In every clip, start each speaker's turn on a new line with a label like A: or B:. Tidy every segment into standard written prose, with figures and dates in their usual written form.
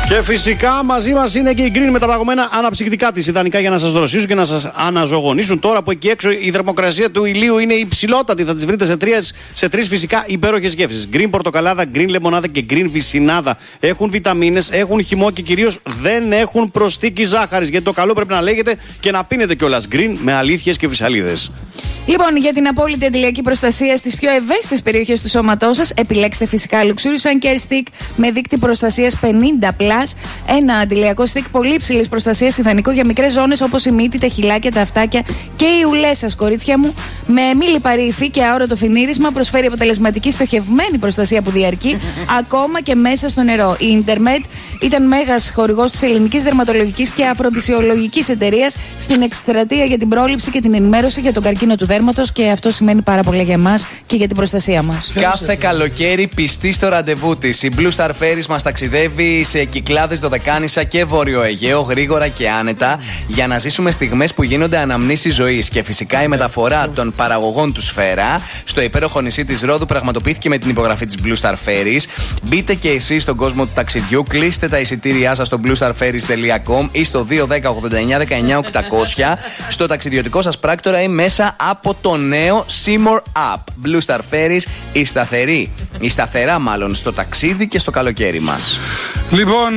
A: Και φυσικά μαζί μας είναι και η Green με τα παγωμένα αναψυκτικά της, ιδανικά για να σας δροσίσουν και να σας αναζωογονήσουν. Τώρα που εκεί έξω η θερμοκρασία του ηλίου είναι υψηλότατη, θα τις βρείτε σε τρεις φυσικά υπέροχες γεύσεις. Green πορτοκαλάδα, Green λεμονάδα και Green βυσσινάδα. Έχουν βιταμίνες, έχουν χυμό και κυρίως δεν έχουν προσθήκη ζάχαρης. Γιατί το καλό πρέπει να λέγεται και να πίνετε κιόλας. Green με αλήθειες και φυσαλίδες.
B: Λοιπόν, για την απόλυτη αντιλιακή προστασία στις πιο ευαίσθητες περιοχές του σώματός σας, επιλέξτε φυσικά Luxurious Sun Care Stick με δείκτη προστασίας 50+. Ένα αντιλιακό stick πολύ υψηλής προστασίας, ιδανικό για μικρές ζώνες όπως η μύτη, τα χειλάκια, τα αυτάκια και οι ουλές σας, κορίτσια μου. Με μη λιπαρή υφή και αόρατο φινίρισμα, προσφέρει αποτελεσματική στοχευμένη προστασία που διαρκεί ακόμα και μέσα στο νερό. Η Intermed ήταν μέγας χορηγός της ελληνικής δερματολογικής και αφροντισιολογικής εταιρείας στην εκστρατεία για την πρόληψη και την ενημέρωση για τον καρκίνο του δέρματος, και αυτό σημαίνει πάρα πολλά για εμάς και για την προστασία μας.
C: Κάθε καλοκαίρι πιστή στο ραντεβού της, η Blue Star Ferries μας ταξιδεύει σε Κυκλάδες, Δωδεκάνησα και Βόρειο Αιγαίο γρήγορα και άνετα για να ζήσουμε στιγμές που γίνονται αναμνήσεις ζωής. Και φυσικά η μεταφορά των παραγωγών του Σφαίρα στο υπέροχο νησί της Ρόδου πραγματοποιήθηκε με την υπογραφή της Blue Star Ferries. Μπείτε και εσείς στον κόσμο του ταξιδιού, κλείστε τα εισιτήριά σας στο bluestarferries.com ή στο 210-89-19-800 στο ταξιδιωτικό σας πράκτορα ή μέσα από το νέο Seymour App. Blue Star Ferries, η σταθερά μάλλον στο ταξίδι και στο καλοκαίρι μας.
D: Λοιπόν,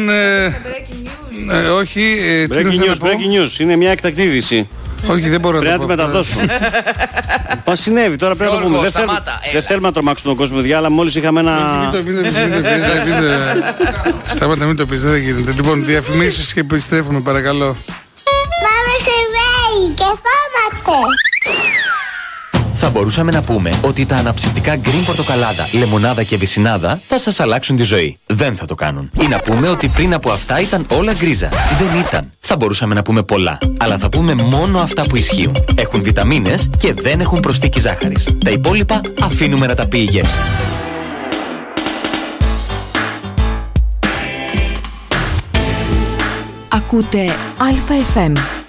D: όχι.
A: Breaking news, είναι μια εκτακτή είδηση.
D: Όχι, δεν μπορώ
A: να τη μεταδώσω. Μα συνέβη, τώρα πρέπει να το πούμε. Δεν θέλουμε να τρομάξουμε τον κόσμο, αλλά μόλις είχαμε ένα.
D: Σταμάτα, μην το πεις, δεν γίνεται. Λοιπόν, διαφημίσεις και επιστρέφουμε, παρακαλώ.
E: Πάμε σε βέη και φόμαστε.
F: Θα μπορούσαμε να πούμε ότι τα αναψυκτικά Green πορτοκαλάδα, λεμονάδα και βυσσινάδα θα σας αλλάξουν τη ζωή. Δεν θα το κάνουν. Ή να πούμε ότι πριν από αυτά ήταν όλα γκρίζα. Δεν ήταν. Θα μπορούσαμε να πούμε πολλά. Αλλά θα πούμε μόνο αυτά που ισχύουν. Έχουν βιταμίνες και δεν έχουν προσθήκη ζάχαρης. Τα υπόλοιπα αφήνουμε να τα πει η γεύση.
G: Ακούτε Alpha FM.